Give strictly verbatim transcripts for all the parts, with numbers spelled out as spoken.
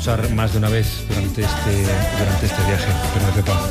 escuchar más de una vez durante este, durante este viaje. Pero Pepa.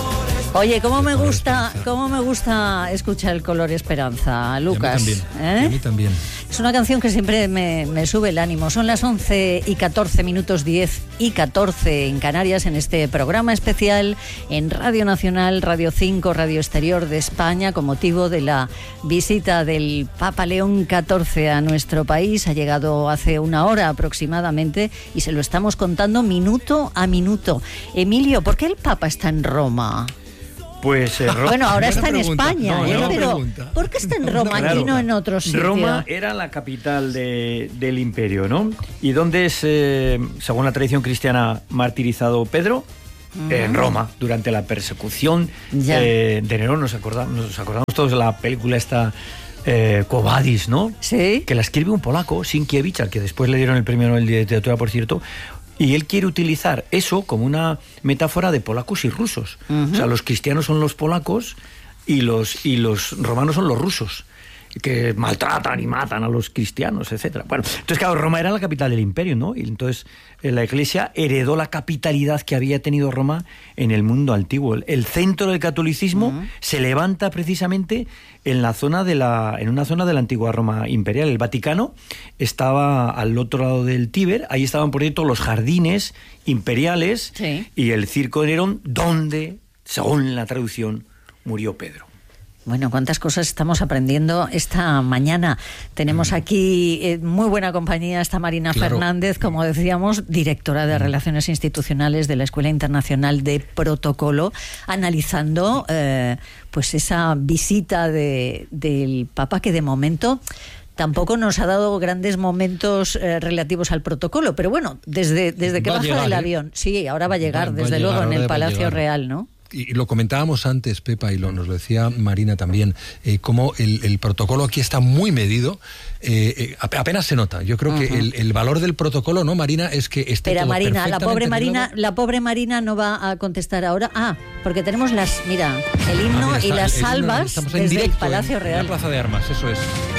Oye, cómo me gusta, cómo me gusta escuchar el Color Esperanza, Lucas. Y a mí también. ¿Eh? Y a mí también. Es una canción que siempre me, me sube el ánimo. Son las once y catorce minutos, diez y catorce en Canarias, en este programa especial en Radio Nacional, Radio cinco, Radio Exterior de España, con motivo de la visita del Papa León catorce a nuestro país. Ha llegado hace una hora aproximadamente y se lo estamos contando minuto a minuto. Emilio, ¿por qué el Papa está en Roma? Pues eh, Ro- Bueno, ahora está en pregunta. España, No, ¿eh? no pero pregunta. ¿por qué está en Roma Claro. y no en otro sitio? Roma era la capital de, del imperio, ¿no? ¿Y dónde es, eh, según la tradición cristiana, martirizado Pedro? Mm. En Roma, durante la persecución eh, de Nerón. Nos acordamos, nos acordamos todos de la película esta eh, Quo Vadis, ¿no? Sí. Que la escribe un polaco, Sienkiewicz, al que después le dieron el premio Nobel de Literatura, por cierto. Y él quiere utilizar eso como una metáfora de polacos y rusos. Uh-huh. O sea, los cristianos son los polacos y los, y los romanos son los rusos, que maltratan y matan a los cristianos, etcétera. Bueno, entonces, claro, Roma era la capital del imperio, ¿no? Y entonces eh, la Iglesia heredó la capitalidad que había tenido Roma en el mundo antiguo. El, el centro del catolicismo uh-huh. se levanta precisamente en la zona de la, en una zona de la antigua Roma imperial. El Vaticano estaba al otro lado del Tíber, ahí estaban, por cierto, los jardines imperiales sí. y el circo de Nerón, donde, según la traducción, murió Pedro. Bueno, cuántas cosas estamos aprendiendo esta mañana. Tenemos aquí eh, muy buena compañía, está Marina claro. Fernández, como decíamos, directora de Relaciones Institucionales de la Escuela Internacional de Protocolo, analizando eh, pues esa visita de, del Papa, que de momento tampoco nos ha dado grandes momentos eh, relativos al protocolo, pero bueno, desde, desde que va baja llegar, del ¿eh? avión, sí, ahora va a llegar, va, va desde a luego, llegar, en el va a Palacio llegar. Real, ¿no? Y lo comentábamos antes, Pepa, y lo, nos lo decía Marina también, eh, cómo el, el protocolo aquí está muy medido, eh, eh, apenas se nota. Yo creo uh-huh. que el, el valor del protocolo, ¿no, Marina? Es que esté Pero todo Marina, la pobre Marina, medido. la pobre Marina no va a contestar ahora. Ah, porque tenemos las, mira, el himno Ah, mira, y está, las el, el salvas himno, desde directo, el Palacio en, Real. En la Plaza de Armas, eso es.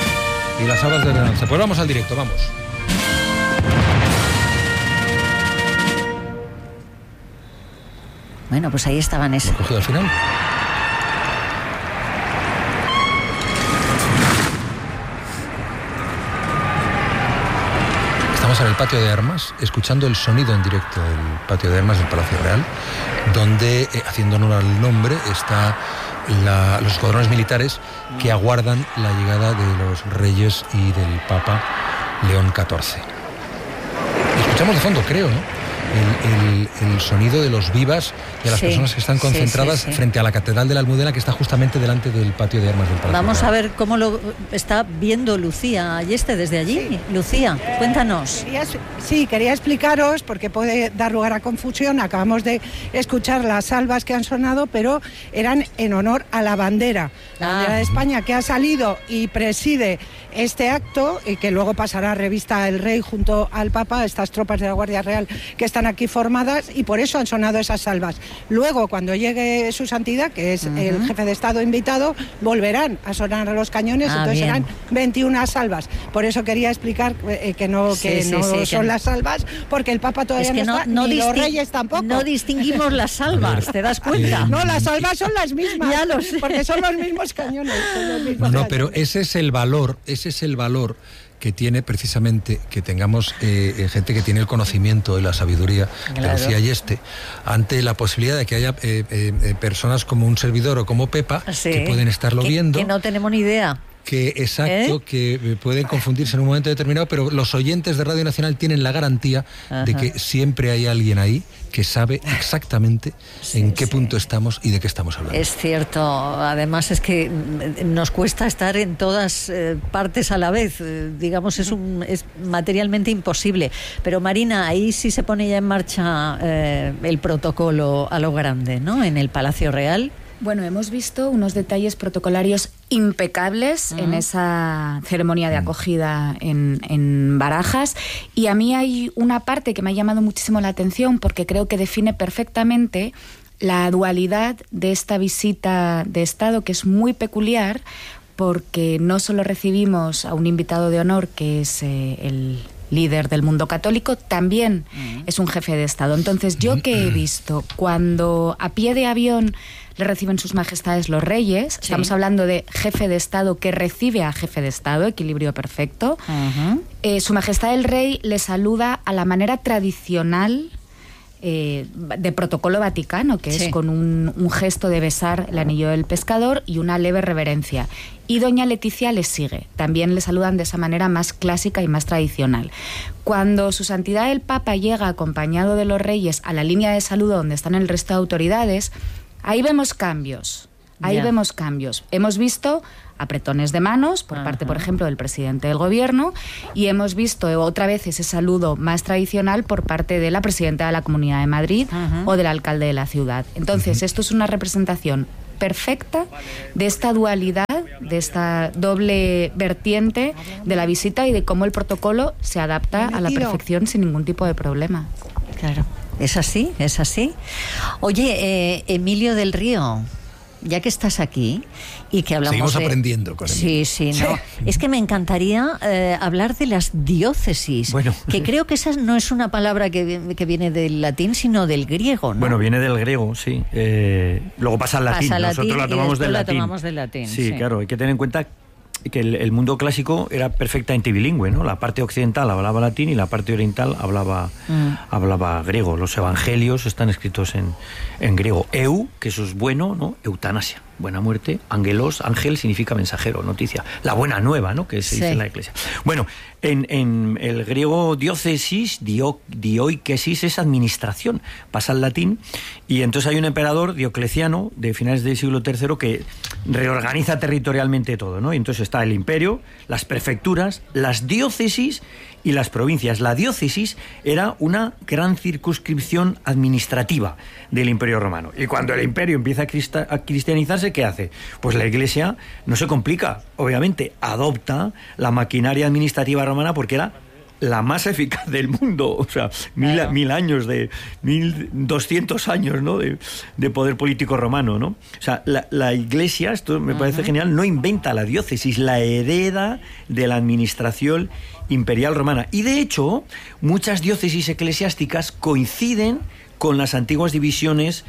Y las salvas de Renanza. Pues vamos al directo, vamos. Bueno, pues ahí estaban esas. ¿Lo he cogido al final? Estamos en el patio de armas, escuchando el sonido en directo del patio de armas del Palacio Real, donde, eh, haciendo honor al nombre, está la, los escuadrones militares que aguardan la llegada de los reyes y del Papa León catorce. Y escuchamos de fondo, creo, ¿no? El, el, el sonido de los vivas de las sí, personas que están concentradas sí, sí, sí. frente a la Catedral de la Almudena, que está justamente delante del patio de armas del Palacio. Vamos a ver cómo lo está viendo Lucía Ayeste desde allí. Sí. Lucía, cuéntanos. Quería, sí, quería explicaros, porque puede dar lugar a confusión. Acabamos de escuchar las salvas que han sonado, pero eran en honor a la bandera. La ah. bandera de España, que ha salido y preside este acto, y que luego pasará a revista el rey junto al Papa, estas tropas de la Guardia Real que están aquí formadas, y por eso han sonado esas salvas. Luego, cuando llegue su santidad, que es uh-huh. el jefe de Estado invitado, volverán a sonar los cañones, ah, entonces bien. serán veintiuna salvas. Por eso quería explicar eh, que no, sí, que sí, no sí, son que... las salvas, porque el Papa todavía es que no, no está, no ni disting... los reyes tampoco. No distinguimos las salvas, ¿te das cuenta? No, las salvas son las mismas, ya lo sé. porque son los mismos cañones. Son los mismos no, no, cañones. pero ese es el valor, ese es el valor que tiene precisamente que tengamos eh, gente que tiene el conocimiento y la sabiduría, claro. de Lucía Ayeste, ante la posibilidad de que haya eh, eh, personas como un servidor o como Pepa, sí. que pueden estarlo que, viendo. Que no tenemos ni idea. Que exacto, ¿Eh? que pueden confundirse en un momento determinado, pero los oyentes de Radio Nacional tienen la garantía Ajá. de que siempre hay alguien ahí que sabe exactamente sí, en qué sí. punto estamos y de qué estamos hablando. Es cierto, además es que nos cuesta estar en todas eh, partes a la vez, eh, digamos, es, un, es materialmente imposible. Pero Marina, ahí sí se pone ya en marcha eh, el protocolo a lo grande, ¿no? En el Palacio Real. Bueno, hemos visto unos detalles protocolarios impecables uh-huh. en esa ceremonia de acogida en, en Barajas, y a mí hay una parte que me ha llamado muchísimo la atención porque creo que define perfectamente la dualidad de esta visita de Estado, que es muy peculiar porque no solo recibimos a un invitado de honor, que es eh, el líder del mundo católico, también uh-huh. es un jefe de Estado. Entonces, ¿yo qué he visto? Cuando a pie de avión le reciben sus majestades los reyes, sí. estamos hablando de jefe de Estado que recibe a jefe de Estado, equilibrio perfecto, uh-huh. eh, su majestad el rey le saluda a la manera tradicional eh, de protocolo vaticano, que sí. es con un, un gesto de besar el anillo del pescador y una leve reverencia. Y doña Leticia les sigue, también le saludan de esa manera más clásica y más tradicional. Cuando su santidad el Papa llega acompañado de los reyes a la línea de saludo donde están el resto de autoridades, ahí vemos cambios, ahí yeah. vemos cambios. Hemos visto apretones de manos por Ajá. parte, por ejemplo, del presidente del gobierno, y hemos visto otra vez ese saludo más tradicional por parte de la presidenta de la Comunidad de Madrid Ajá. o del alcalde de la ciudad. Entonces, Ajá. esto es una representación perfecta de esta dualidad, de esta doble vertiente de la visita y de cómo el protocolo se adapta a la perfección sin ningún tipo de problema. Claro. Es así, es así. Oye, eh, Emilio del Río, ya que estás aquí y que hablamos Seguimos de... aprendiendo con Sí, sí, no. Es que me encantaría eh, hablar de las diócesis, bueno. que creo que esa no es una palabra que, que viene del latín, sino del griego, ¿no? Bueno, viene del griego, sí. Eh, luego pasa al latín, pasa nosotros latín la tomamos del la latín. tomamos del latín. Sí, sí, claro, hay que tener en cuenta que el, el mundo clásico era perfectamente bilingüe, ¿no? La parte occidental hablaba latín y la parte oriental hablaba, mm. hablaba griego. Los evangelios están escritos en, en griego. Eu, que eso es bueno, ¿no? Eutanasia, buena muerte. Angelos, ángel significa mensajero, noticia. La buena nueva, ¿no? Que se sí. dice en la iglesia. Bueno, en, en el griego diócesis, dio, dioikesis es administración, pasa al latín, y entonces hay un emperador, Diocleciano, de finales del siglo tercero, que reorganiza territorialmente todo, ¿no? Y entonces está el imperio, las prefecturas, las diócesis y las provincias. La diócesis era una gran circunscripción administrativa del Imperio Romano. Y cuando el imperio empieza a, crista, a cristianizarse, ¿qué hace? Pues la Iglesia no se complica, obviamente, adopta la maquinaria administrativa romana porque era la más eficaz del mundo, o sea, mil, claro. mil años de, mil doscientos años, ¿no? de, de poder político romano, ¿no? O sea, la, la Iglesia, esto me uh-huh. parece genial, no inventa la diócesis, la hereda de la administración imperial romana. Y de hecho, muchas diócesis eclesiásticas coinciden con las antiguas divisiones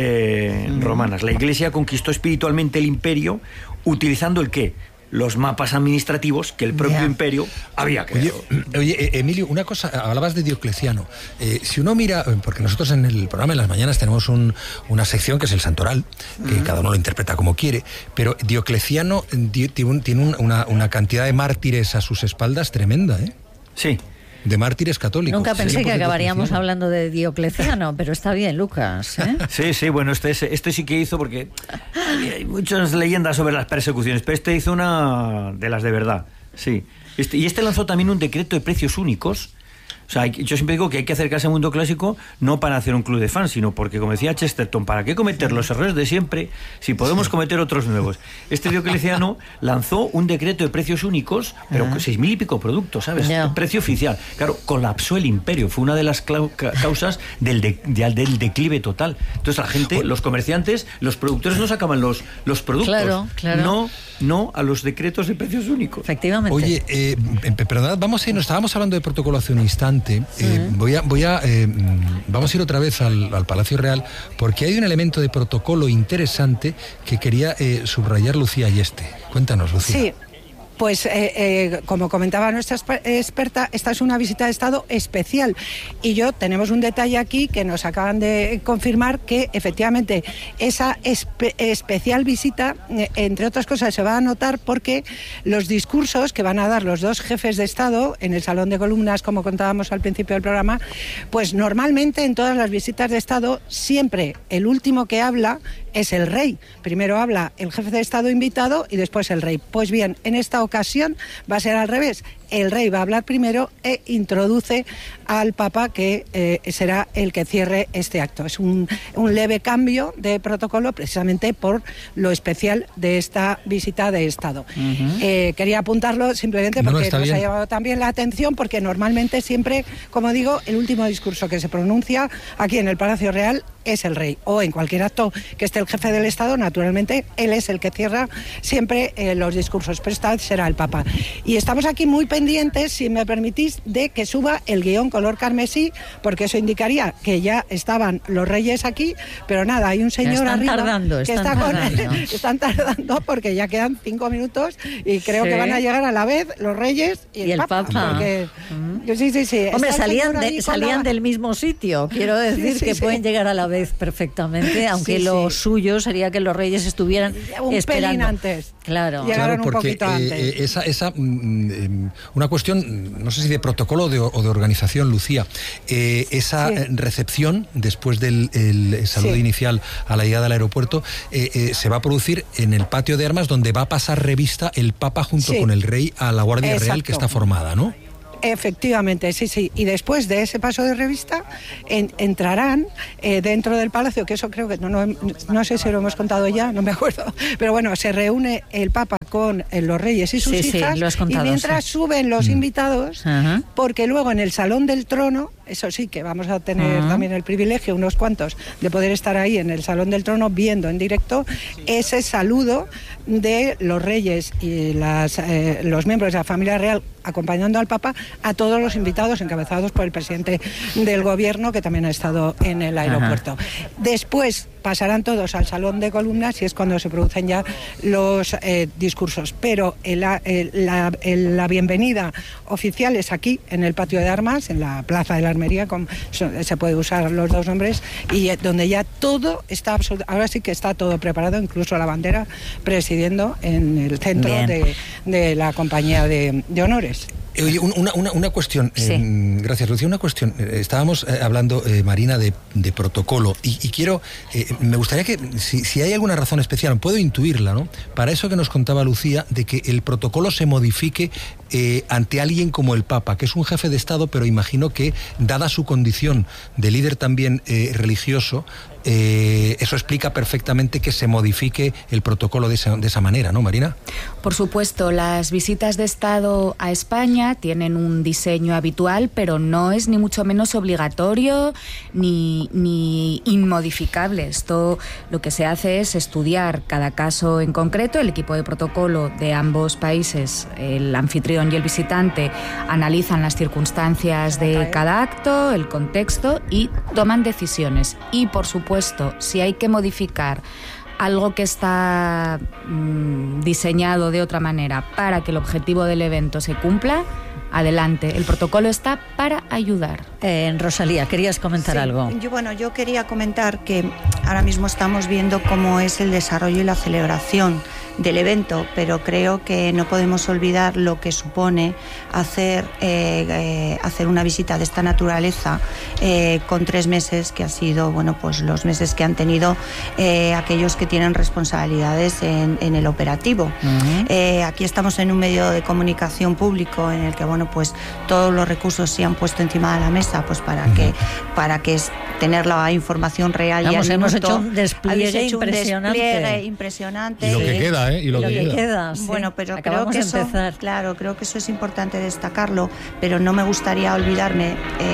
eh, uh-huh. romanas. La Iglesia conquistó espiritualmente el imperio utilizando el ¿qué? Los mapas administrativos que el propio yeah. imperio había creado. Oye, oye, Emilio, una cosa, hablabas de Diocleciano. Eh, si uno mira, porque nosotros en el programa en las mañanas tenemos un, una sección que es el Santoral, que uh-huh. cada uno lo interpreta como quiere, pero Diocleciano tiene una, una cantidad de mártires a sus espaldas tremenda, ¿eh? Sí. De mártires católicos. Nunca pensé que acabaríamos Diocleciano. hablando de Diocleciano, pero está bien, Lucas, ¿eh? Sí, sí, bueno, este, este sí que hizo, porque hay muchas leyendas sobre las persecuciones, pero este hizo una de las de verdad, sí. Este, y este lanzó también un decreto de precios únicos. O sea, yo siempre digo que hay que acercarse al mundo clásico no para hacer un club de fans, sino porque, como decía Chesterton, ¿para qué cometer los errores de siempre si podemos cometer otros nuevos? Este Diocleciano lanzó un decreto de precios únicos, pero con seis mil y pico productos, ¿sabes? Yeah. Precio oficial. Claro, colapsó el imperio, fue una de las causas del, de, del declive total. Entonces la gente, los comerciantes, los productores no sacaban los, los productos. Claro, claro. No, no a los decretos de precios únicos. Efectivamente. Oye, eh, perdonad, vamos a ir, nos estábamos hablando de protocolo hace un instante. Eh, uh-huh. Voy a, voy a, eh, vamos a ir otra vez al, al Palacio Real porque hay un elemento de protocolo interesante que quería eh, subrayar Lucía Ayeste. Cuéntanos, Lucía. Sí. Pues, eh, eh, como comentaba nuestra experta, esta es una visita de Estado especial. Y yo tenemos un detalle aquí que nos acaban de confirmar que, efectivamente, esa espe- especial visita, eh, entre otras cosas, se va a notar porque los discursos que van a dar los dos jefes de Estado en el Salón de Columnas, como contábamos al principio del programa, pues normalmente en todas las visitas de Estado, siempre el último que habla es el rey. Primero habla el jefe de Estado invitado y después el rey. Pues bien, en esta ocasión va a ser al revés. El rey va a hablar primero e introduce al Papa, que eh, será el que cierre este acto. Es un, un leve cambio de protocolo precisamente por lo especial de esta visita de Estado. Uh-huh. Eh, quería apuntarlo simplemente porque no, no, nos bien. ha llamado también la atención, porque normalmente siempre, como digo, el último discurso que se pronuncia aquí en el Palacio Real es el rey, o en cualquier acto que esté el jefe del Estado, naturalmente él es el que cierra siempre eh, los discursos, pero esta vez será el Papa. Y estamos aquí muy pendientes pendientes, si me permitís, de que suba el guión color carmesí, porque eso indicaría que ya estaban los reyes aquí, pero nada, hay un señor están arriba tardando, que están está tardando. con están tardando porque ya quedan cinco minutos y creo Sí. que van a llegar a la vez los reyes y, Y el Papa. porque- Mm. sí, sí, sí. Hombre, Está el salían, señor de- ahí con salían la- del mismo sitio. Quiero decir Sí, sí, que sí. pueden llegar a la vez perfectamente, aunque Sí, lo sí. suyo sería que los reyes estuvieran Un esperando. pelín antes. Claro. Llegaron Claro, un porque poquito eh, antes. eh, esa, esa mm, eh, una cuestión, no sé si de protocolo o de, o de organización, Lucía, eh, esa Sí. eh, recepción después del el saludo Sí. inicial a la llegada al aeropuerto eh, eh, se va a producir en el patio de armas, donde va a pasar revista el Papa junto Sí. con el rey a la Guardia Real Exacto. que está formada, ¿no? Efectivamente, sí, sí. Y después de ese paso de revista en- entrarán eh, dentro del palacio, que eso creo que no, no, no sé si lo hemos contado ya, no me acuerdo, pero bueno, se reúne el Papa con eh, los reyes y sus Sí, sí, hijas, lo has contado, y mientras sí. suben los invitados, Ajá. porque luego en el Salón del Trono, eso sí, que vamos a tener Ajá. también el privilegio, unos cuantos, de poder estar ahí en el Salón del Trono viendo en directo ese saludo de los reyes y las, eh, los miembros de la familia real acompañando al Papa a todos los invitados encabezados por el presidente del gobierno, que también ha estado en el aeropuerto. Después pasarán todos al salón de columnas y es cuando se producen ya los eh, discursos. Pero el, el, la, el, la bienvenida oficial es aquí, en el patio de armas, en la Plaza de la Armería, con, se puede usar los dos nombres, y donde ya todo está absoluto, ahora sí que está todo preparado, incluso la bandera presidiendo en el centro de, de la compañía de, de honores. Oye, una, una, una cuestión, Sí. eh, gracias Lucía, una cuestión, eh, estábamos eh, hablando, eh, Marina, de, de protocolo y, y quiero, eh, me gustaría que, si, si hay alguna razón especial, puedo intuirla, ¿no? Para eso que nos contaba Lucía, de que el protocolo se modifique eh, ante alguien como el Papa, que es un jefe de Estado, pero imagino que, dada su condición de líder también eh, religioso, eh, eso explica perfectamente que se modifique el protocolo de esa, de esa manera, ¿no, Marina? Por supuesto, las visitas de Estado a España tienen un diseño habitual, pero no es ni mucho menos obligatorio ni, ni inmodificable. Esto lo que se hace es estudiar cada caso en concreto. El equipo de protocolo de ambos países, el anfitrión y el visitante, analizan las circunstancias de cada acto, el contexto y toman decisiones. Y, por supuesto, si hay que modificar algo que está mmm, diseñado de otra manera para que el objetivo del evento se cumpla, adelante. El protocolo está para ayudar. Eh, Rosalía, ¿querías comentar Sí, algo? Yo, bueno, yo quería comentar que ahora mismo estamos viendo cómo es el desarrollo y la celebración del evento, pero creo que no podemos olvidar lo que supone hacer, eh, eh, hacer una visita de esta naturaleza eh, con tres meses, que ha sido, bueno, pues los meses que han tenido eh, aquellos que tienen responsabilidades en, en el operativo. Uh-huh. Eh, aquí estamos en un medio de comunicación público en el que, bueno, pues todos los recursos se han puesto encima de la mesa, pues para uh-huh. que para que es, tener la información real. Vamos, y al hemos minuto. hecho un despliegue hecho impresionante. Un despliegue impresionante. Y lo que queda, ¿eh? Y lo, y lo que, que queda. queda sí. Bueno, pero Acabamos creo que de eso, empezar. claro, creo que eso es importante destacarlo, pero no me gustaría olvidarme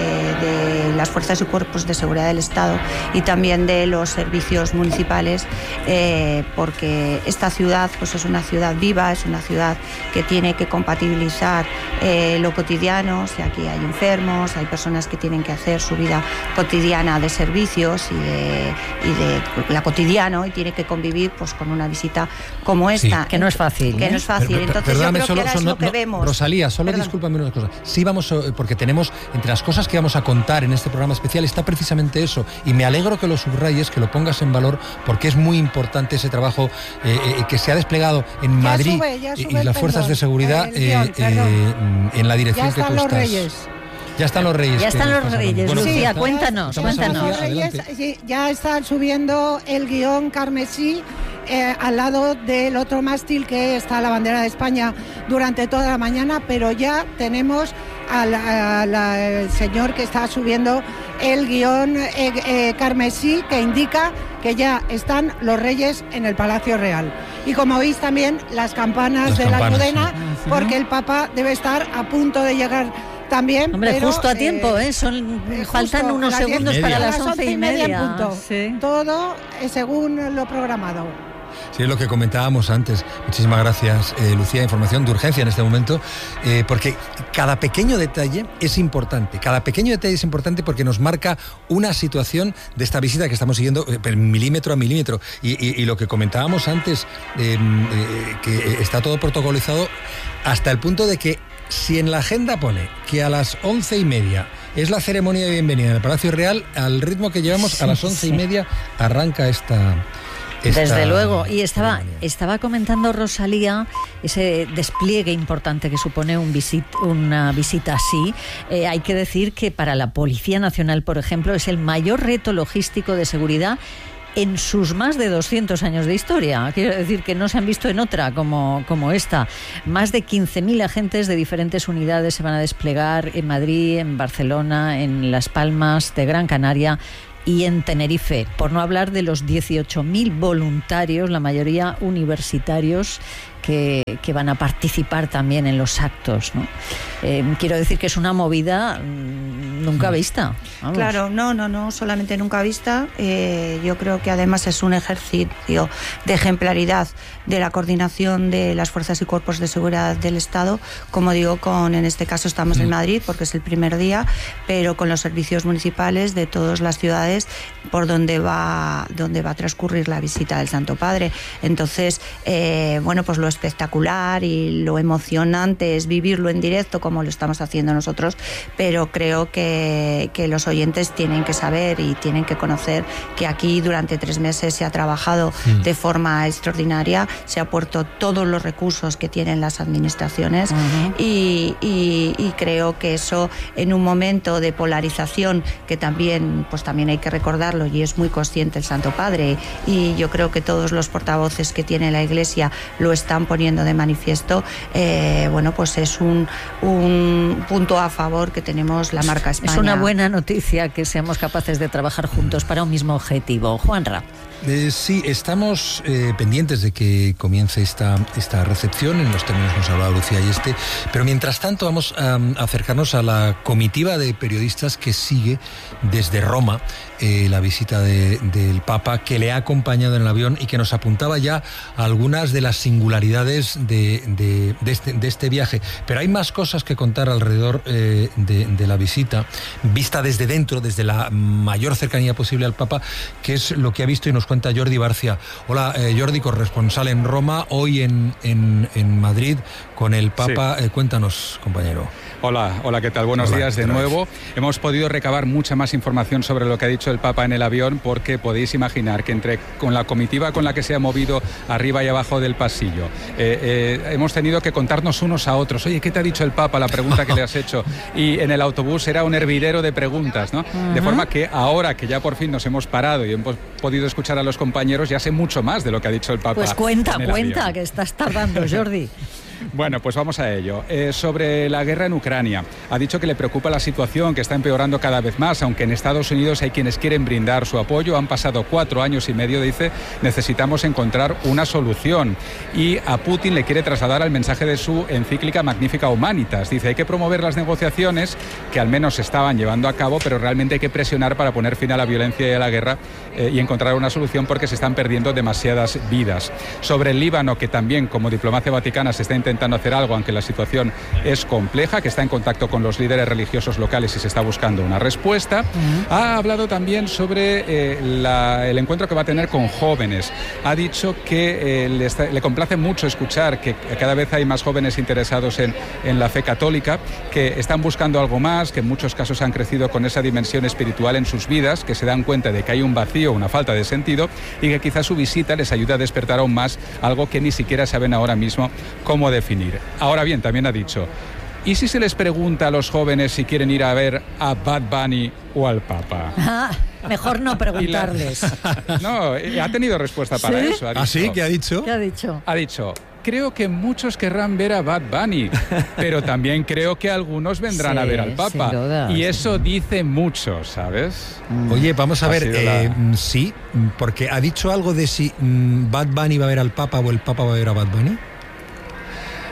eh, de las fuerzas y cuerpos de seguridad del Estado y también de los servicios municipales, eh, porque esta ciudad, pues es una ciudad viva, es una ciudad que tiene que compatibilizar eh, lo cotidiano. O sea, aquí hay enfermos, hay personas que tienen que hacer su vida cotidiana de servicios y de, y de la cotidiano, y tiene que convivir pues con una visita como esta. Sí, que no es fácil. Que ¿eh? no es fácil. Per- per- Entonces perdóname, yo creo solo- que ahora solo- es lo que no, vemos. Rosalía, solo Perdón. discúlpame una cosa. Sí vamos, eh, porque tenemos, entre las cosas que vamos a contar en este programa especial está precisamente eso, y me alegro que lo subrayes, que lo pongas en valor, porque es muy importante ese trabajo eh, eh, que se ha desplegado en Ya Madrid sube, ya y- sube y el las fuerzas pendón, de seguridad el guión, eh, perdón. eh, en la dirección Ya que están tú los estás. reyes. Ya están los reyes. Ya que están los estás hablando. reyes, Bueno, Lucía, pues ya está. cuéntanos, Ya Vamos a están los cuéntanos. Lucía, reyes, adelante. sí, ya están subiendo el guión carmesí eh, al lado del otro mástil que está la bandera de España durante toda la mañana, pero ya tenemos al a la- el señor que está subiendo el guión eh, eh, carmesí, que indica que ya están los reyes en el Palacio Real. Y como veis también las campanas Las de campanas, la Almudena, sí. porque el Papa debe estar a punto de llegar también. Hombre, pero, justo a eh, tiempo, ¿eh? Son, eh, faltan justo unos a las diez segundos y para media. las once y en media. punto. Sí. Todo eh, según lo programado. Sí, es lo que comentábamos antes. Muchísimas gracias, eh, Lucía. Información de urgencia en este momento, eh, porque cada pequeño detalle es importante. Cada pequeño detalle es importante porque nos marca una situación de esta visita que estamos siguiendo eh, milímetro a milímetro. Y, y, y lo que comentábamos antes, eh, eh, que está todo protocolizado hasta el punto de que si en la agenda pone que a las once y media es la ceremonia de bienvenida en el Palacio Real, al ritmo que llevamos, sí, a las once y media arranca esta... Esta Desde luego, y estaba, estaba comentando Rosalía ese despliegue importante que supone un visit, una visita así. Eh, hay que decir que para la Policía Nacional, por ejemplo, es el mayor reto logístico de seguridad en sus más de doscientos años de historia. Quiero decir que no se han visto en otra como, como esta. Más de quince mil agentes de diferentes unidades se van a desplegar en Madrid, en Barcelona, en Las Palmas de Gran Canaria y en Tenerife, por no hablar de los dieciocho mil voluntarios, la mayoría universitarios, que, que van a participar también en los actos, ¿no? Eh, quiero decir que es una movida mmm, nunca vista. Vamos. Claro, no, no, no, solamente nunca vista. Eh, yo creo que además es un ejercicio de ejemplaridad de la coordinación de las fuerzas y cuerpos de seguridad del Estado. Como digo, con en este caso estamos mm. en Madrid porque es el primer día, pero con los servicios municipales de todas las ciudades por donde va, donde va a transcurrir la visita del Santo Padre. Entonces, eh, bueno, pues lo espectacular y lo emocionante es vivirlo en directo como lo estamos haciendo nosotros, pero creo que, que los oyentes tienen que saber y tienen que conocer que aquí durante tres meses se ha trabajado mm. de forma extraordinaria, se ha puesto todos los recursos que tienen las administraciones uh-huh. y, y, y creo que eso en un momento de polarización que también, pues también hay que recordarlo y es muy consciente el Santo Padre y yo creo que todos los portavoces que tiene la Iglesia lo están poniendo de manifiesto, eh, bueno, pues es un, un punto a favor que tenemos la marca España. Es una buena noticia que seamos capaces de trabajar juntos para un mismo objetivo. Juanra. Eh, sí, estamos eh, pendientes de que comience esta, esta recepción, en los términos que nos ha hablado Lucía y este, pero mientras tanto vamos a, a acercarnos a la comitiva de periodistas que sigue desde Roma eh, la visita de, del Papa, que le ha acompañado en el avión y que nos apuntaba ya a algunas de las singularidades de, de, de, este, de este viaje. Pero hay más cosas que contar alrededor eh, de, de la visita, vista desde dentro, desde la mayor cercanía posible al Papa, que es lo que ha visto y nos cuenta Jordi Barcia. Hola, eh, Jordi, corresponsal en Roma, hoy en, en, en Madrid con el Papa. Sí. Eh, cuéntanos, compañero. Hola, hola, ¿qué tal? Buenos hola, días de nuevo. Hemos podido recabar mucha más información sobre lo que ha dicho el Papa en el avión, porque podéis imaginar que entre con la comitiva con la que se ha movido arriba y abajo del pasillo, eh, eh, hemos tenido que contarnos unos a otros. Oye, ¿qué te ha dicho el Papa? La pregunta que le has hecho. Y en el autobús era un hervidero de preguntas, ¿no? Uh-huh. De forma que ahora que ya por fin nos hemos parado y hemos podido escuchar a los compañeros, ya sé mucho más de lo que ha dicho el Papa. Pues cuenta, cuenta, avión. Que estás tardando, Jordi. Bueno, pues vamos a ello. Eh, sobre la guerra en Ucrania, ha dicho que le preocupa la situación, que está empeorando cada vez más, aunque en Estados Unidos hay quienes quieren brindar su apoyo. Han pasado cuatro años y medio, dice, necesitamos encontrar una solución. Y a Putin le quiere trasladar el mensaje de su encíclica Magnifica Humanitas. Dice, hay que promover las negociaciones, que al menos se estaban llevando a cabo, pero realmente hay que presionar para poner fin a la violencia y a la guerra eh, y encontrar una solución porque se están perdiendo demasiadas vidas. Sobre el Líbano, que también como diplomacia vaticana se está intentando intentando hacer algo, aunque la situación es compleja, que está en contacto con los líderes religiosos locales y se está buscando una respuesta. Uh-huh. Ha hablado también sobre eh, la, el encuentro que va a tener con jóvenes. Ha dicho que eh, le, está, le complace mucho escuchar que cada vez hay más jóvenes interesados en, en la fe católica, que están buscando algo más, que en muchos casos han crecido con esa dimensión espiritual en sus vidas, que se dan cuenta de que hay un vacío, una falta de sentido, y que quizás su visita les ayuda a despertar aún más algo que ni siquiera saben ahora mismo cómo definir. Ahora bien, también ha dicho, ¿y si se les pregunta a los jóvenes si quieren ir a ver a Bad Bunny o al Papa? Ah, mejor no preguntarles. La... No, ha tenido respuesta para ¿Sí? eso. Ha dicho, ¿Ah, sí? ¿Qué ha dicho? ¿Qué ha dicho? Ha dicho, creo que muchos querrán ver a Bad Bunny, pero también creo que algunos vendrán sí, a ver al Papa. Duda, y eso sí. dice mucho, ¿sabes? Mm. Oye, vamos a ha ver, eh, la... sí, porque ha dicho algo de si mm, Bad Bunny va a ver al Papa o el Papa va a ver a Bad Bunny.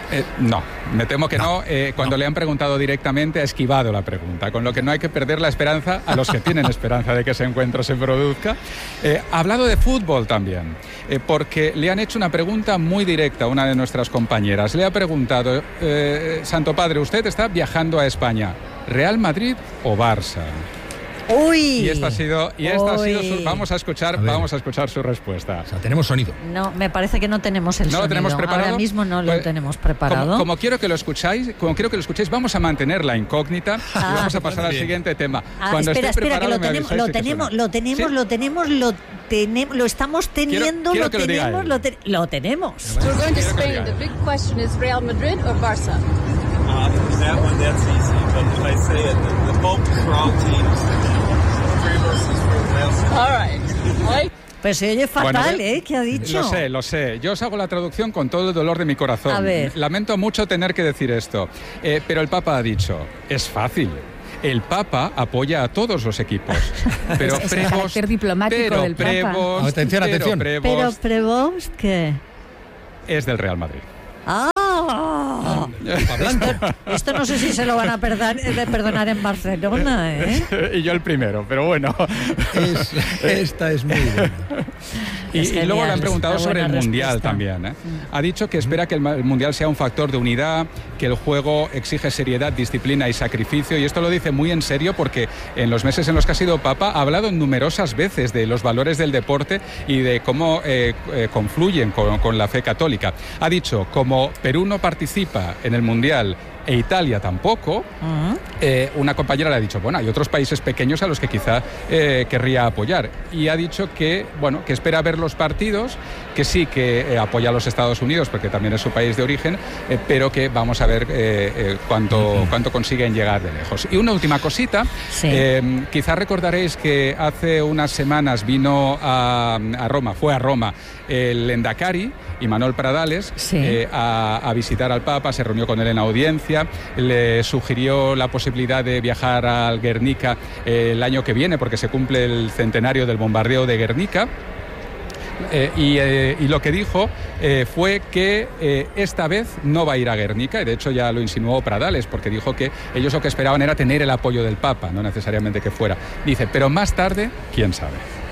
Eh, no, me temo que no. no. Eh, cuando no. le han preguntado directamente ha esquivado la pregunta, con lo que no hay que perder la esperanza a los que tienen esperanza de que ese encuentro se produzca. Eh, ha hablado de fútbol también, eh, porque le han hecho una pregunta muy directa a una de nuestras compañeras. Le ha preguntado, eh, Santo Padre, usted está viajando a España, ¿Real Madrid o Barça? Uy. Y esta ha sido, y esta ha sido su, vamos a escuchar, a vamos a escuchar su respuesta. O sea, tenemos sonido. No, me parece que no tenemos el ¿No sonido. lo tenemos preparado? Ahora mismo no pues, lo tenemos preparado. Como, como quiero que lo escucháis, como quiero que lo escuchéis, vamos a mantener la incógnita ah, y vamos a pasar al siguiente tema. Ah, Cuando espera, esté espera, que lo me tenemos, lo tenemos, lo tenemos, ¿sí? lo tenemos, lo tenemos, lo estamos teniendo, quiero, quiero lo tenemos, lo, te, lo tenemos. We're going to Spain. The big question is Real Madrid or Barça? Uh, that one, that's easy. But if I say it, the, the focus for all teams. All right. All Pues se oye fatal, bueno, ¿eh? ¿Qué ha dicho? Lo sé, lo sé. Yo os hago la traducción con todo el dolor de mi corazón. A ver. Lamento mucho tener que decir esto, eh, pero el Papa ha dicho, es fácil. El Papa apoya a todos los equipos. Pero es, es Prevost, el carácter diplomático pero del Papa. Prevost, atención, pero atención. Prevost pero Prevost, ¿qué? Es del Real Madrid. ¡Ah! Esto, esto no sé si se lo van a perdonar, perdonar en Barcelona, ¿eh? Y yo el primero, pero bueno. Es, esta es muy buena. Y, es y luego le han preguntado sobre el respuesta. Mundial también. ¿eh? Mm. Ha dicho que espera que el, el Mundial sea un factor de unidad, que el juego exige seriedad, disciplina y sacrificio. Y esto lo dice muy en serio porque en los meses en los que ha sido Papa ha hablado numerosas veces de los valores del deporte y de cómo eh, eh, confluyen con, con la fe católica. Ha dicho, como Perú no participa en el Mundial e Italia tampoco, uh-huh. eh, una compañera le ha dicho, bueno, hay otros países pequeños a los que quizá eh, querría apoyar. Y ha dicho que, bueno, que espera ver los partidos, que sí que eh, apoya a los Estados Unidos, porque también es su país de origen, eh, pero que vamos a ver eh, eh, cuánto, uh-huh. cuánto consiguen llegar de lejos. Y una última cosita, sí. eh, quizá recordaréis que hace unas semanas vino a, a Roma, fue a Roma, el Endacari, Imanol Pradales, sí. eh, a, a visitar al Papa, se reunió con él en audiencia, le sugirió la posibilidad de viajar al Guernica eh, el año que viene, porque se cumple el centenario del bombardeo de Guernica. Eh, y, eh, y lo que dijo eh, fue que eh, esta vez no va a ir a Guernica, y de hecho ya lo insinuó Pradales, porque dijo que ellos lo que esperaban era tener el apoyo del Papa, no necesariamente que fuera. Dice, pero más tarde, quién sabe.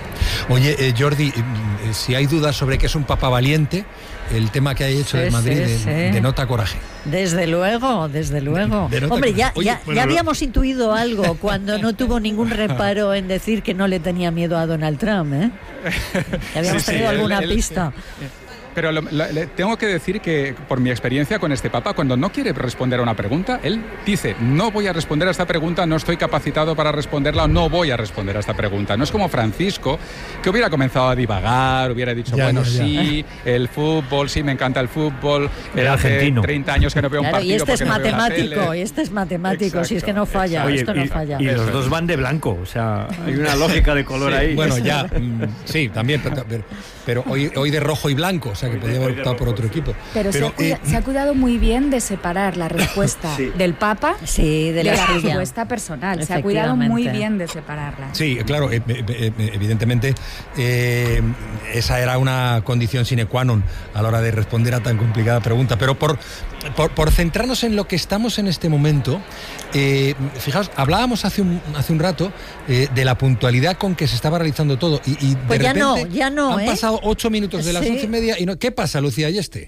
Oye, eh, Jordi, eh, si hay dudas sobre que es un Papa valiente, el tema que ha hecho sí, de Madrid sí, sí. denota coraje. Desde luego, desde luego. De, Hombre, ya, Oye, ya, bueno, ya habíamos lo... intuido algo cuando no tuvo ningún reparo en decir que no le tenía miedo a Donald Trump, ¿eh? Ya habíamos sí, tenido sí, alguna el, el, pista. El, Pero lo, lo, le tengo que decir que, por mi experiencia con este Papa, cuando no quiere responder a una pregunta, él dice, no voy a responder a esta pregunta, no estoy capacitado para responderla, no voy a responder a esta pregunta. No es como Francisco, que hubiera comenzado a divagar, hubiera dicho, ya, bueno, ya, ya. sí, el fútbol, sí, me encanta el fútbol, el argentino. Hace treinta años que no veo claro, un partido. Y este es no matemático, y este es matemático, exacto, si es que no falla, Oye, esto no y, falla. Y los dos van de blanco, o sea, hay una lógica de color sí, ahí. Bueno, ya, sí, también, pero, pero, pero hoy, hoy de rojo y blanco, o sea, que podría haber optado por otro equipo. Pero, Pero se, ha cuida, eh, se ha cuidado muy bien de separar la respuesta sí. del Papa sí, de la, de la respuesta personal. Se ha cuidado muy bien de separarla. Sí, claro, eh, eh, evidentemente eh, esa era una condición sine qua non a la hora de responder a tan complicada pregunta. Pero por, por, por centrarnos en lo que estamos en este momento, eh, fijaos, hablábamos hace un, hace un rato eh, de la puntualidad con que se estaba realizando todo y, y pues de ya repente no, ya no, han ¿eh? pasado ocho minutos de las sí. once y media y no, ¿qué pasa, Lucía y este?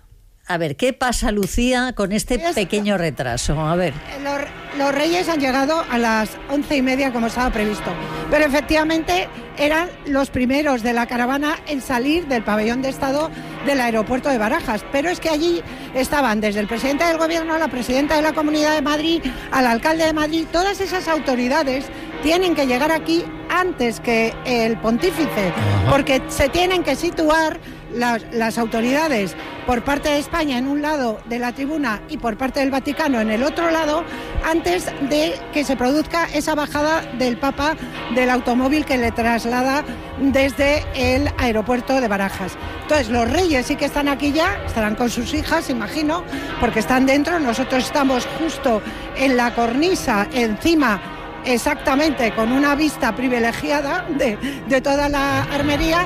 A ver, ¿qué pasa, Lucía, con este pequeño retraso? A ver. Los, los Reyes han llegado a las once y media como estaba previsto, pero efectivamente eran los primeros de la caravana en salir del pabellón de Estado del aeropuerto de Barajas, pero es que allí estaban desde el presidente del gobierno, la presidenta de la Comunidad de Madrid, al alcalde de Madrid, todas esas autoridades tienen que llegar aquí antes que el pontífice, Ajá. porque se tienen que situar las, las autoridades por parte de España en un lado de la tribuna y por parte del Vaticano en el otro lado, antes de que se produzca esa bajada del Papa del automóvil que le traslada desde el aeropuerto de Barajas. Entonces, los reyes sí que están aquí ya, estarán con sus hijas, imagino, porque están dentro. Nosotros estamos justo en la cornisa, encima, exactamente, con una vista privilegiada de, de toda la armería.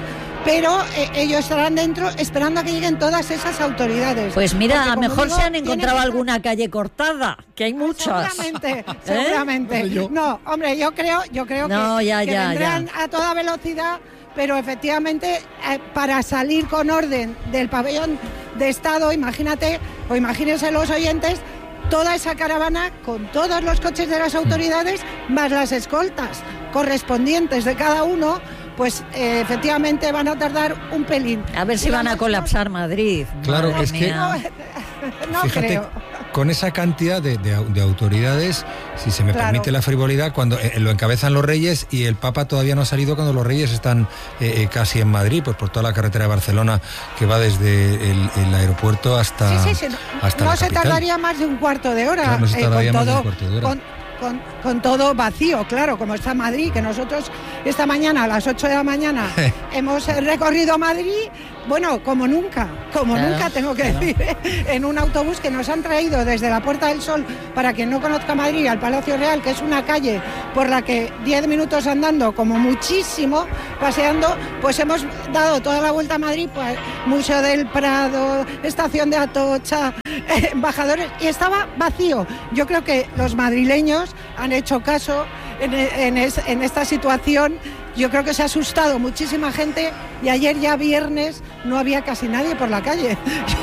pero eh, ellos estarán dentro esperando a que lleguen todas esas autoridades. Pues mira, Porque, a lo mejor digo, se han encontrado que alguna estar... calle cortada, que hay muchas. Seguramente, ¿Eh? seguramente. Yo... No, hombre, yo creo, yo creo no, que, ya, que ya, vendrán ya. a toda velocidad, pero efectivamente eh, para salir con orden del pabellón de Estado, imagínate, o imagínense los oyentes, toda esa caravana con todos los coches de las autoridades, más las escoltas correspondientes de cada uno, pues eh, efectivamente van a tardar un pelín. A ver si van a colapsar Madrid. Claro, Madre es mía. que... No Fíjate, creo. Con esa cantidad de, de, de autoridades, si se me Claro. permite la frivolidad, cuando eh, lo encabezan los reyes y el Papa todavía no ha salido cuando los reyes están eh, eh, casi en Madrid, pues por toda la carretera de Barcelona que va desde el, el aeropuerto hasta, Sí, sí, sí. hasta No la se capital. tardaría más de un cuarto de hora. Claro, no se eh, tardaría con más de todo, un cuarto de hora. Con, con, con todo vacío, claro, como está Madrid, que nosotros esta mañana a las ocho de la mañana hemos recorrido Madrid, bueno, como nunca, como Claro, nunca tengo que claro. decir, en un autobús que nos han traído desde la Puerta del Sol, para quien no conozca Madrid, al Palacio Real, que es una calle por la que diez minutos andando, como muchísimo, paseando, pues hemos dado toda la vuelta a Madrid, pues Museo del Prado, Estación de Atocha, eh, embajadores, y estaba vacío. Yo creo que los madrileños han hecho caso en, en, es, en esta situación. Yo creo que se ha asustado muchísima gente y ayer ya viernes no había casi nadie por la calle.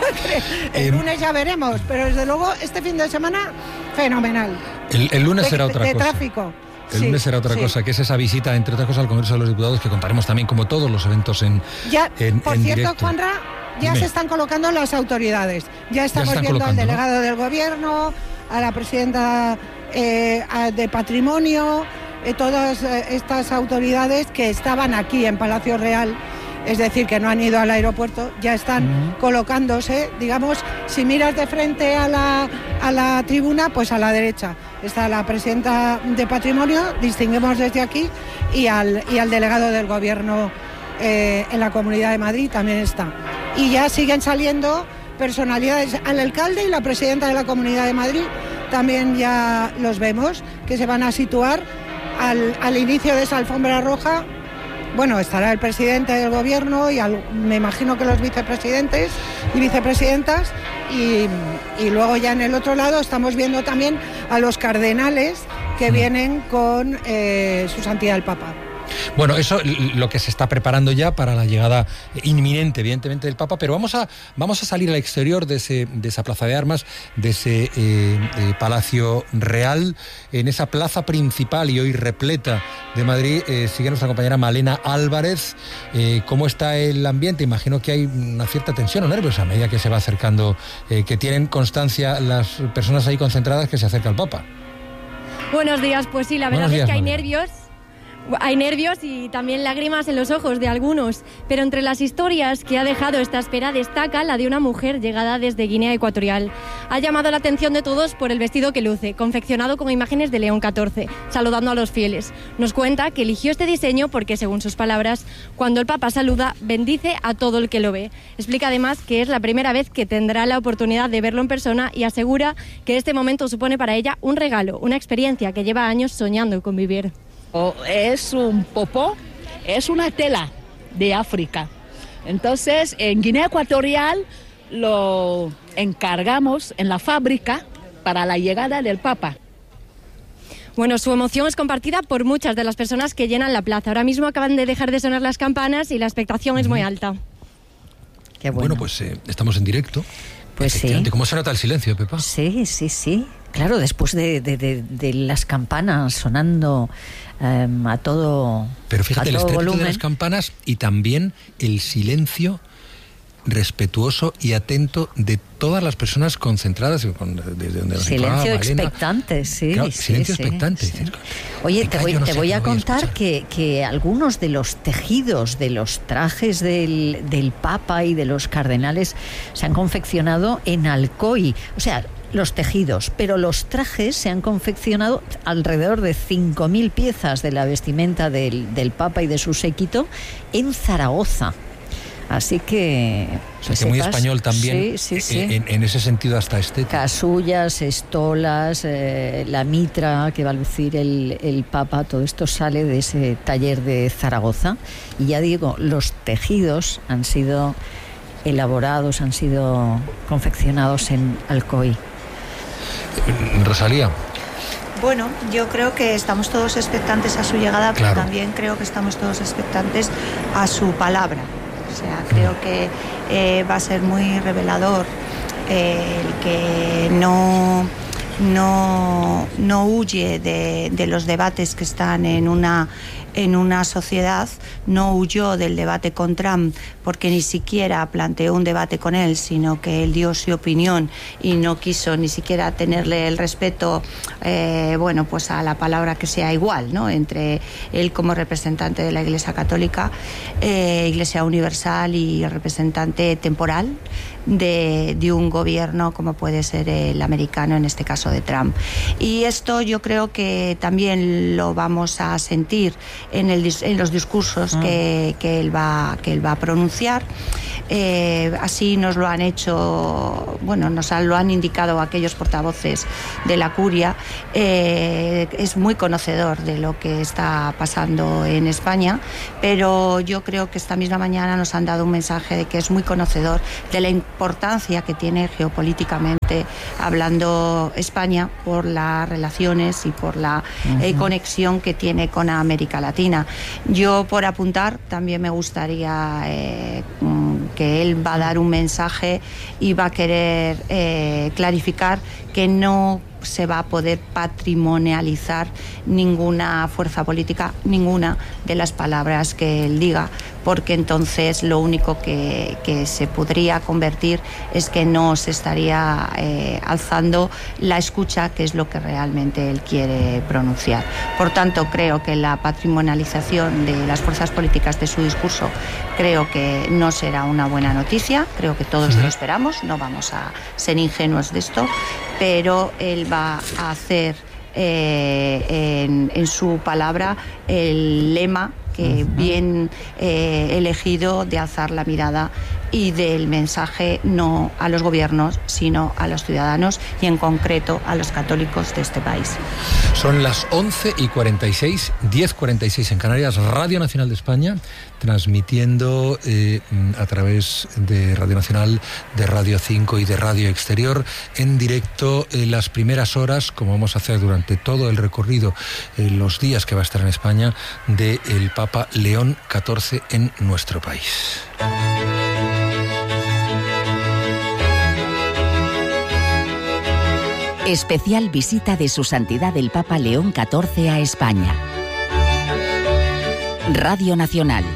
El Eh, lunes ya veremos, pero desde luego este fin de semana fenomenal. El, el lunes de, será otra de cosa. tráfico. El Sí, lunes será otra sí. cosa, que es esa visita, entre otras cosas, al Congreso de los Diputados, que contaremos también, como todos los eventos, en, Ya, en, por en cierto, directo. Juanra, ya Dime. se están colocando las autoridades. Ya estamos están viendo al colocando, ¿no? delegado del Gobierno, a la presidenta eh, a- de Patrimonio, eh, todas eh, estas autoridades que estaban aquí en Palacio Real, es decir, que no han ido al aeropuerto, ya están Mm. colocándose, digamos, si miras de frente a la, a la tribuna, pues a la derecha está la presidenta de Patrimonio, distinguimos desde aquí, y al, y al delegado del Gobierno eh, en la Comunidad de Madrid también está. Y ya siguen saliendo personalidades, al alcalde y la presidenta de la Comunidad de Madrid también ya los vemos, que se van a situar al, al inicio de esa alfombra roja. Bueno, estará el presidente del Gobierno y al- me imagino que los vicepresidentes y vicepresidentas, y, y luego ya en el otro lado estamos viendo también a los cardenales que vienen con eh, su santidad el Papa. Bueno, eso l- lo que se está preparando ya para la llegada inminente, evidentemente, del Papa, pero vamos a, vamos a salir al exterior de, ese, de esa plaza de armas, de ese eh, eh, Palacio Real, en esa plaza principal y hoy repleta de Madrid. Eh, sigue nuestra compañera Malena Álvarez. Eh, ¿Cómo está el ambiente? Imagino que hay una cierta tensión o nervios a medida que se va acercando, eh, que tienen constancia las personas ahí concentradas que se acerca el Papa. Buenos días, pues sí, la verdad Buenos es días, que hay Manuel. nervios. Hay nervios y también lágrimas en los ojos de algunos, pero entre las historias que ha dejado esta espera destaca la de una mujer llegada desde Guinea Ecuatorial. Ha llamado la atención de todos por el vestido que luce, confeccionado con imágenes de León catorce, saludando a los fieles. Nos cuenta que eligió este diseño porque, según sus palabras, cuando el Papa saluda, bendice a todo el que lo ve. Explica además que es la primera vez que tendrá la oportunidad de verlo en persona y asegura que este momento supone para ella un regalo, una experiencia que lleva años soñando con vivir. Es un popó, es una tela de África. Entonces, en Guinea Ecuatorial lo encargamos en la fábrica para la llegada del Papa. Bueno, su emoción es compartida por muchas de las personas que llenan la plaza. Ahora mismo acaban de dejar de sonar las campanas y la expectación es muy alta. Qué bueno. Bueno, pues eh, estamos en directo. Pues sí. Efectivamente. ¿Cómo se nota el silencio, Pepa? Sí, sí, sí. Claro, después de, de, de, de las campanas sonando eh, a todo Pero fíjate, a el todo estrépito volumen. de las campanas y también el silencio respetuoso y atento de todas las personas concentradas con- desde donde nos Silencio informaba Malena. expectante, sí. Claro, sí, silencio sí, expectante. sí. Dices, Oye, me te voy, callo, no te sé voy qué a voy a contar escuchar. que, que algunos de los tejidos de los trajes del, del Papa y de los cardenales se han confeccionado en Alcoy. O sea, los tejidos, pero los trajes se han confeccionado alrededor de cinco mil piezas de la vestimenta del, del Papa y de su séquito en Zaragoza. Así que... O sea, que muy español también, sí, sí, sí. En, en ese sentido hasta estético. Casullas, estolas, eh, la mitra que va a lucir el, el Papa, todo esto sale de ese taller de Zaragoza. Y ya digo, los tejidos han sido elaborados, han sido confeccionados en Alcoy. Rosalía. Bueno, yo creo que estamos todos expectantes a su llegada, claro. pero también creo que estamos todos expectantes a su palabra. O sea, creo que eh, va a ser muy revelador eh, el que no, no, no huye de, de los debates que están en una, en una sociedad, no huyó del debate con Trump porque ni siquiera planteó un debate con él, sino que él dio su opinión y no quiso ni siquiera tenerle el respeto, eh, bueno, pues a la palabra que sea igual, ¿no? Entre él como representante de la Iglesia Católica, eh, Iglesia Universal y representante temporal de, de un gobierno como puede ser el americano, en este caso de Trump. Y esto yo creo que también lo vamos a sentir en, el, en los discursos que, que, él va, que él va a pronunciar. Eh, así nos lo han hecho, bueno, nos lo han indicado aquellos portavoces de la curia. Eh, es muy conocedor de lo que está pasando en España, pero yo creo que esta misma mañana nos han dado un mensaje de que es muy conocedor de la importancia que tiene geopolíticamente hablando España por las relaciones y por la uh-huh. eh, conexión que tiene con América Latina. Yo, por apuntar, también me gustaría eh, que él va a dar un mensaje y va a querer eh, clarificar que no se va a poder patrimonializar ninguna fuerza política, ninguna de las palabras que él diga, porque entonces lo único que, que se podría convertir es que no se estaría eh, alzando la escucha, que es lo que realmente él quiere pronunciar. Por tanto, creo que la patrimonialización de las fuerzas políticas de su discurso creo que no será una buena noticia, creo que todos lo esperamos, no vamos a ser ingenuos de esto, pero él va a hacer eh, en, en su palabra el lema que bien eh, elegido de alzar la mirada y del mensaje no a los gobiernos, sino a los ciudadanos y en concreto a los católicos de este país. Son las once y cuarenta y seis, diez cuarenta y seis en Canarias, Radio Nacional de España, transmitiendo eh, a través de Radio Nacional, de Radio cinco y de Radio Exterior, en directo eh, las primeras horas, como vamos a hacer durante todo el recorrido, eh, los días que va a estar en España, del Papa León catorce en nuestro país. Especial visita de Su Santidad el Papa León catorce a España. Radio Nacional.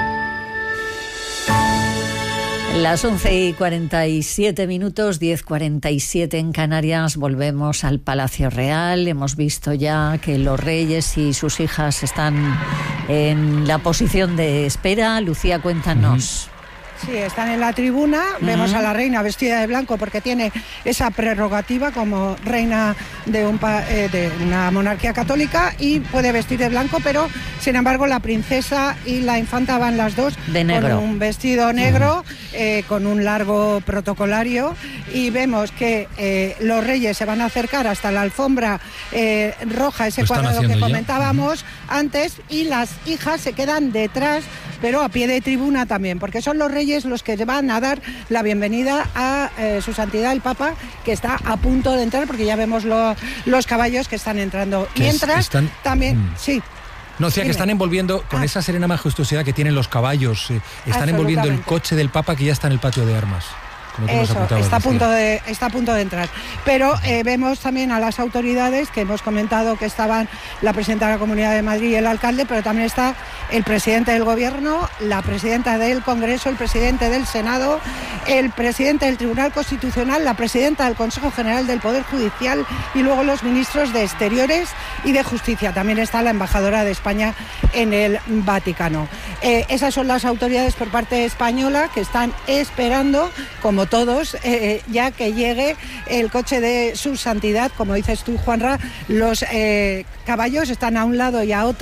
Las once y cuarenta y siete minutos, diez cuarenta y siete en Canarias, volvemos al Palacio Real. Hemos visto ya que los reyes y sus hijas están en la posición de espera. Lucía, cuéntanos. Uh-huh. Sí, están en la tribuna, uh-huh. Vemos a la reina vestida de blanco porque tiene esa prerrogativa como reina de, un pa- eh, de una monarquía católica y puede vestir de blanco, pero sin embargo la princesa y la infanta van las dos de negro, con un vestido negro, uh-huh. eh, con un largo protocolario, y vemos que eh, los reyes se van a acercar hasta la alfombra eh, roja, ese cuadrado que comentábamos uh-huh. antes, y las hijas se quedan detrás, pero a pie de tribuna también, porque son los reyes los que van a dar la bienvenida a eh, Su Santidad el Papa, que está a punto de entrar, porque ya vemos lo, los caballos que están entrando. Que Mientras, están, también, mm. sí. No, decía que están envolviendo, con ah. esa serena majestuosidad que tienen los caballos, eh, están envolviendo el coche del Papa que ya está en el patio de armas. Eso, está a, punto de, está a punto de entrar. Pero eh, vemos también a las autoridades que hemos comentado que estaban la presidenta de la Comunidad de Madrid y el alcalde, pero también está el presidente del Gobierno, la presidenta del Congreso, el presidente del Senado, el presidente del Tribunal Constitucional, la presidenta del Consejo General del Poder Judicial y luego los ministros de Exteriores y de Justicia. También está la embajadora de España en el Vaticano. Eh, esas son las autoridades por parte española que están esperando, como todos, eh, ya que llegue el coche de Su Santidad. Como dices tú, Juanra, los eh, caballos están a un lado y a otro,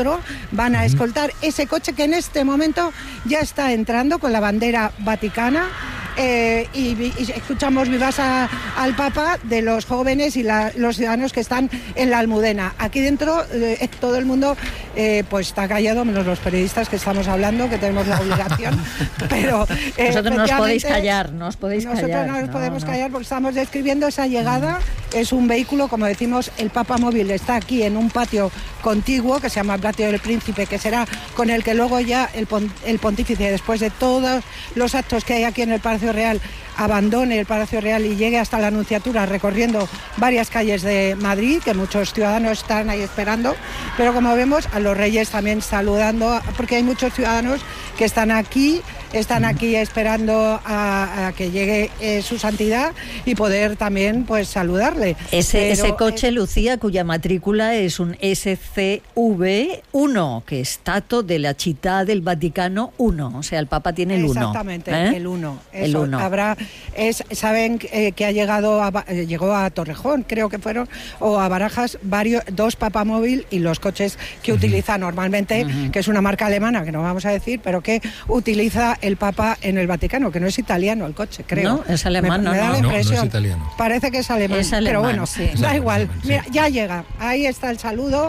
van a escoltar ese coche que en este momento ya está entrando con la bandera vaticana. Eh, y, y escuchamos vivas a, al Papa de los jóvenes y la, los ciudadanos que están en la Almudena. Aquí dentro eh, todo el mundo eh, pues está callado, menos los periodistas que estamos hablando, que tenemos la obligación. Pero eh, vosotros no os podéis callar, no os podéis nosotros callar. Nosotros no nos no, podemos no. callar porque estamos describiendo esa llegada. Mm. Es un vehículo, como decimos, el Papa Móvil está aquí en un patio contiguo que se llama el Patio del Príncipe, que será con el que luego ya el, el pontífice, después de todos los actos que hay aquí en el Palacio Real, abandone el Palacio Real y llegue hasta la Anunciatura recorriendo varias calles de Madrid, que muchos ciudadanos están ahí esperando, pero como vemos a los reyes también saludando, porque hay muchos ciudadanos que están aquí, están aquí esperando a, a que llegue eh, su santidad y poder también pues saludarle. Ese, pero, ese coche, eh, Lucía, cuya matrícula es un S C V uno, que es Stato de la Città del Vaticano uno, o sea, el Papa tiene el uno. Exactamente, ¿eh? el uno. El uno. Habrá, es, saben eh, que ha llegado a, eh, llegó a Torrejón, creo que fueron, o a Barajas, varios, dos Papamóvil y los coches que uh-huh. utiliza normalmente, uh-huh. que es una marca alemana, que no vamos a decir, pero que utiliza el Papa en el Vaticano, que no es italiano el coche, creo. No, es alemán, me, no, me da no, la impresión. No, no es italiano. Parece que es alemán, es alemán pero bueno, sí. da es igual. alemán, sí. Mira, ya llega, ahí está el saludo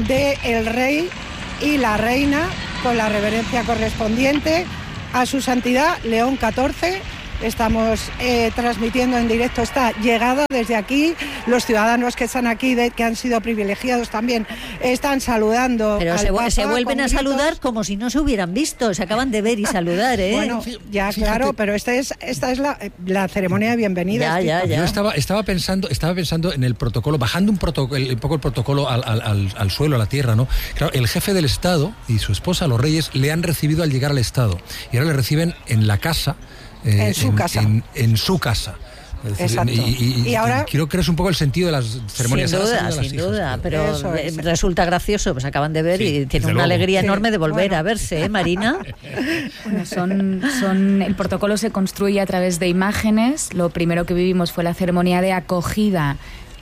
del rey y la reina con la reverencia correspondiente a su santidad León catorce. Estamos eh, transmitiendo en directo esta llegada desde aquí. Los ciudadanos que están aquí, de, que han sido privilegiados también, están saludando. Pero al se, Papa se vuelven a gritos. saludar como si no se hubieran visto. Se acaban de ver y saludar, ¿eh? Bueno, ya Fíjate. claro, pero esta es esta es la, la ceremonia de bienvenida. Ya, ya, ya. Yo estaba, estaba pensando estaba pensando en el protocolo, bajando un, protocolo, un poco el protocolo al, al, al, al suelo, a la tierra, ¿no? Claro, el jefe del Estado y su esposa, los reyes, le han recibido al llegar al Estado. Y ahora le reciben en la casa. Eh, en su en, casa. En, en su casa. Es decir, Exacto. Y, y, y ahora creo que es un poco el sentido de las ceremonias. Sin duda, las sin hijas, duda, pero es. resulta gracioso, pues acaban de ver sí, y tienen una luego. alegría sí. enorme de volver bueno. a verse, ¿eh, Marina? Bueno, son, son, el protocolo se construye a través de imágenes. Lo primero que vivimos fue la ceremonia de acogida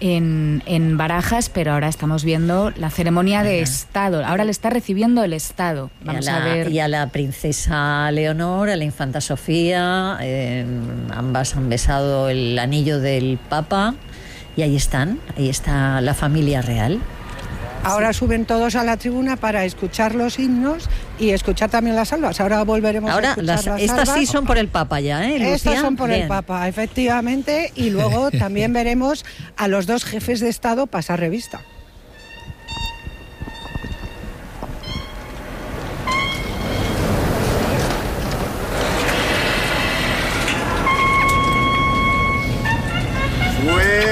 En, en Barajas, pero ahora estamos viendo la ceremonia de Estado. Ahora le está recibiendo el Estado. Vamos y a, la, a ver. Y a la princesa Leonor, a la infanta Sofía, eh, ambas han besado el anillo del Papa y ahí están, ahí está la familia real. Ahora suben todos a la tribuna para escuchar los himnos y escuchar también las salvas. Ahora volveremos Ahora, a escuchar las, las estas salvas. sí son por el Papa ya, ¿eh, Lucía? Estas son por Bien. el Papa, efectivamente. Y luego también veremos a los dos jefes de Estado pasar revista. Fue